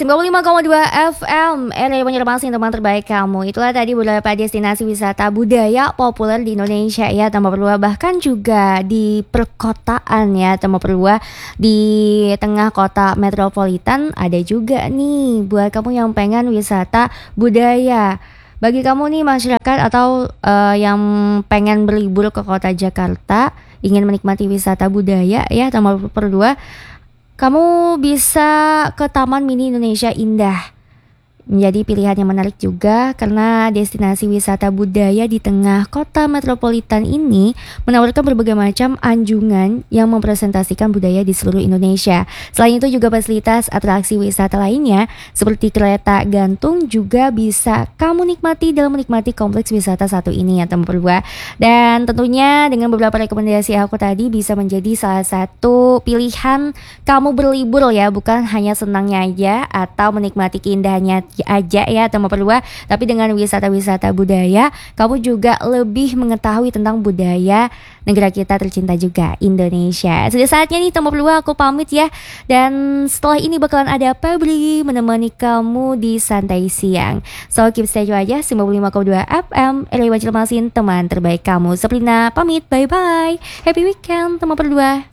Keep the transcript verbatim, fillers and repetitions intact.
sembilan puluh lima koma dua F M, R R Banjarmasin, teman terbaik kamu. Itulah tadi beberapa destinasi wisata budaya populer di Indonesia ya, tanpa perlu bahkan juga di perkotaan ya, tanpa perlu di tengah kota metropolitan ada juga nih buat kamu yang pengen wisata budaya. Bagi kamu nih masyarakat atau uh, yang pengen berlibur ke kota Jakarta, ingin menikmati wisata budaya ya, tanpa perlu kamu bisa ke Taman Mini Indonesia Indah. Menjadi pilihan yang menarik juga karena destinasi wisata budaya di tengah kota metropolitan ini menawarkan berbagai macam anjungan yang mempresentasikan budaya di seluruh Indonesia. Selain itu juga fasilitas atraksi wisata lainnya seperti kereta gantung juga bisa kamu nikmati dalam menikmati kompleks wisata satu ini ya teman berdua. Dan tentunya dengan beberapa rekomendasi aku tadi bisa menjadi salah satu pilihan kamu berlibur ya, bukan hanya senangnya aja atau menikmati keindahannya aja ya teman berdua, tapi dengan wisata-wisata budaya kamu juga lebih mengetahui tentang budaya negara kita tercinta juga, Indonesia. Sudah saatnya nih teman berdua aku pamit ya, dan setelah ini bakalan ada Febri menemani kamu di santai siang. So keep stay aja sembilan puluh lima koma dua F M, R R Banjarmasin, teman terbaik kamu. Sabrina pamit, bye bye, happy weekend teman berdua.